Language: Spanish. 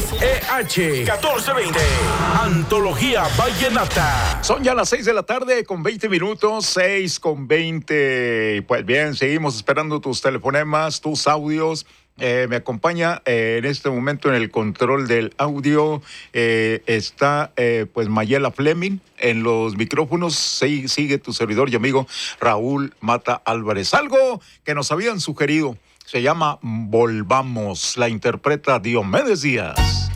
XEH 1420. Antología Vallenata. Son ya las 6 de la tarde con 20 minutos, 6 con 20. Pues bien, seguimos esperando tus telefonemas, tus audios. Me acompaña en este momento en el control del audio está pues Mayela Fleming. En los micrófonos sigue tu servidor y amigo Raúl Mata Álvarez. Algo que nos habían sugerido se llama Volvamos, la interpreta Diomedes Díaz.